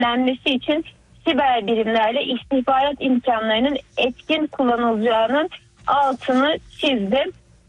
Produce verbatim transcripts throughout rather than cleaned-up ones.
denetlenmesi için siber birimlerle istihbarat imkanlarının etkin kullanılacağının altını çizdi.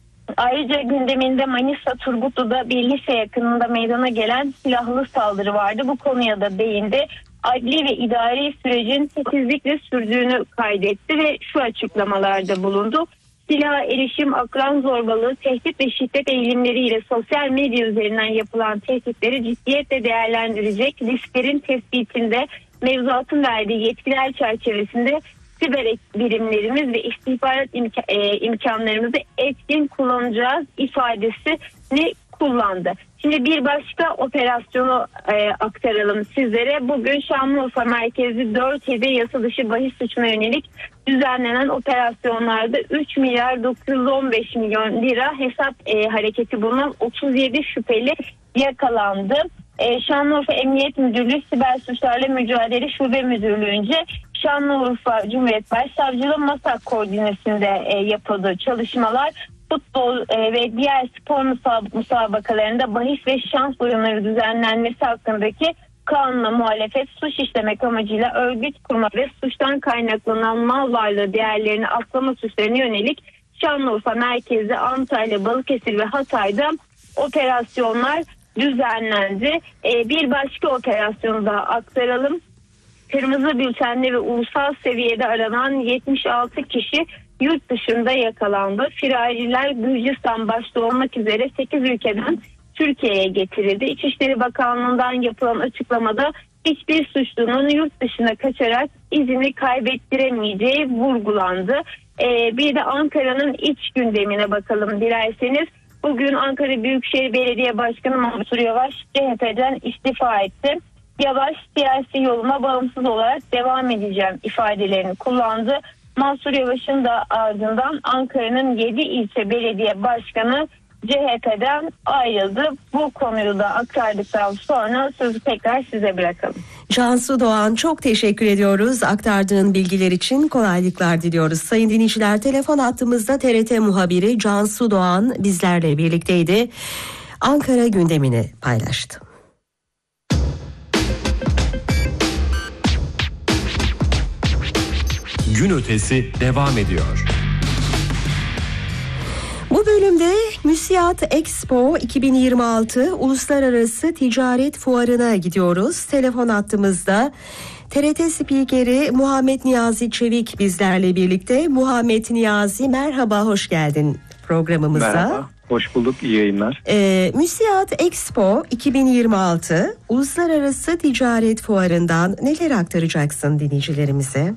Ayrıca gündeminde Manisa Turgutlu'da bir lise yakınında meydana gelen silahlı saldırı vardı. Bu konuya da değindi. Adli ve idari sürecin titizlikle sürdüğünü kaydetti ve şu açıklamalarda bulundu. Silaha erişim, akran zorbalığı, tehdit ve şiddet eğilimleriyle sosyal medya üzerinden yapılan tehditleri ciddiyetle değerlendirecek, risklerin tespitinde mevzuatın verdiği yetkiler çerçevesinde siber birimlerimiz ve istihbarat imka- e, imkanlarımızı etkin kullanacağız ifadesini kullandı. Şimdi bir başka operasyonu e, aktaralım sizlere. Bugün Şanlıurfa merkezli dört yedi yasa dışı bahis suçuna yönelik düzenlenen operasyonlarda üç milyar dokuz yüz on beş milyon lira hesap e, hareketi bulunan otuz yedi şüpheli yakalandı. E, Şanlıurfa Emniyet Müdürlüğü Siber Suçlarla Mücadele Şube Müdürlüğü'nce Şanlıurfa Cumhuriyet Başsavcılığı MASAK koordinesinde e, yapıldığı çalışmalar futbol e, ve diğer spor musab- musabakalarında bahis ve şans oyunları düzenlenmesi hakkındaki kanuna muhalefet, suç işlemek amacıyla örgüt kurma ve suçtan kaynaklanan mal varlığı değerlerini aklama suçlarına yönelik Şanlıurfa merkezi, Antalya, Balıkesir ve Hatay'da operasyonlar düzenlendi. E, bir başka operasyonu da aktaralım. Kırmızı bültenli ve ulusal seviyede aranan yetmiş altı kişi yurt dışında yakalandı. Firariler Gürcistan başta olmak üzere sekiz ülkeden Türkiye'ye getirildi. İçişleri Bakanlığı'ndan yapılan açıklamada hiçbir suçlunun yurt dışına kaçarak izini kaybettiremeyeceği vurgulandı. Ee, bir de Ankara'nın iç gündemine bakalım dilerseniz. Bugün Ankara Büyükşehir Belediye Başkanı Mansur Yavaş C H P'den istifa etti. Yavaş siyasi yoluma bağımsız olarak devam edeceğim ifadelerini kullandı. Mansur Yavaş'ın da ardından Ankara'nın yedi ilçe belediye başkanı C H P'den ayrıldı. Bu konuyu da aktardıktan sonra sözü tekrar size bırakalım. Cansu Doğan, çok teşekkür ediyoruz. Aktardığın bilgiler için kolaylıklar diliyoruz. Sayın dinleyiciler, telefon hattımızda T R T muhabiri Cansu Doğan bizlerle birlikteydi. Ankara gündemini paylaştı. Gün ötesi devam ediyor. Bu bölümde Müsiat Expo iki bin yirmi altı Uluslararası Ticaret Fuarı'na gidiyoruz. Telefon hattımızda T R T spikeri Muhammed Niyazi Çevik bizlerle birlikte. Muhammed Niyazi, merhaba, hoş geldin programımıza. Merhaba, hoş bulduk, iyi yayınlar. Ee, Müsiat Expo iki bin yirmi altı Uluslararası Ticaret Fuarı'ndan neler aktaracaksın dinleyicilerimize?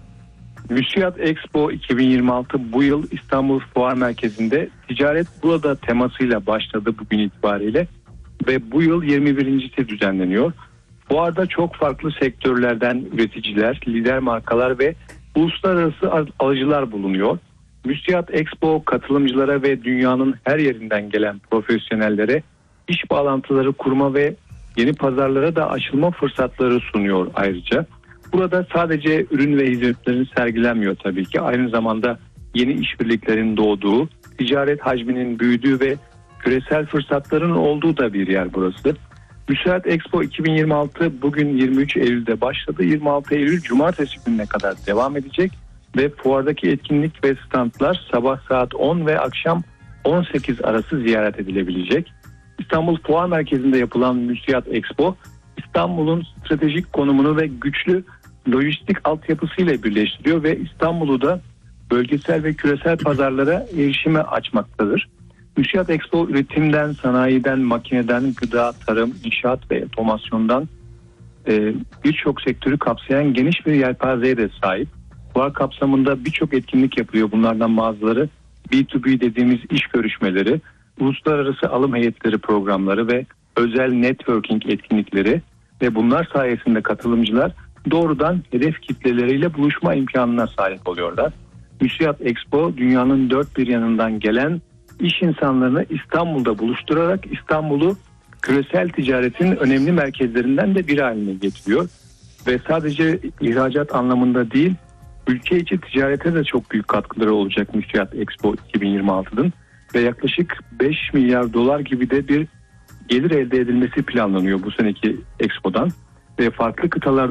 Müsiat Expo iki bin yirmi altı bu yıl İstanbul Fuar Merkezi'nde ticaret burada temasıyla başladı bugün itibariyle ve bu yıl yirmi birincisi düzenleniyor. Fuarda çok farklı sektörlerden üreticiler, lider markalar ve uluslararası alıcılar bulunuyor. Müsiat Expo katılımcılara ve dünyanın her yerinden gelen profesyonellere iş bağlantıları kurma ve yeni pazarlara da açılma fırsatları sunuyor ayrıca. Burada sadece ürün ve hizmetlerin sergilenmiyor tabii ki. Aynı zamanda yeni işbirliklerin doğduğu, ticaret hacminin büyüdüğü ve küresel fırsatların olduğu da bir yer burası. Müsiat Expo iki bin yirmi altı bugün yirmi üç Eylül'de başladı. yirmi altı Eylül Cumartesi gününe kadar devam edecek ve fuardaki etkinlik ve standlar sabah saat on ve akşam on sekiz arası ziyaret edilebilecek. İstanbul Fuar Merkezi'nde yapılan Müsiat Expo, İstanbul'un stratejik konumunu ve güçlü lojistik altyapısıyla birleştiriyor ve İstanbul'u da bölgesel ve küresel pazarlara erişime açmaktadır. Müsiat Expo üretimden, sanayiden, makineden, gıda, tarım, inşaat ve otomasyondan e, birçok sektörü kapsayan geniş bir yelpazeye de sahip. Fuar kapsamında birçok etkinlik yapılıyor. Bunlardan bazıları B iki B dediğimiz iş görüşmeleri, uluslararası alım heyetleri programları ve özel networking etkinlikleri ve bunlar sayesinde katılımcılar doğrudan hedef kitleleriyle buluşma imkanına sahip oluyorlar. Müsiat Expo dünyanın dört bir yanından gelen iş insanlarını İstanbul'da buluşturarak İstanbul'u küresel ticaretin önemli merkezlerinden de biri haline getiriyor. Ve sadece ihracat anlamında değil, ülke içi ticarete de çok büyük katkıları olacak Müsiat Expo iki bin yirmi altı'nın ve yaklaşık beş milyar dolar gibi de bir gelir elde edilmesi planlanıyor bu seneki Expo'dan. ve farklı kıtalar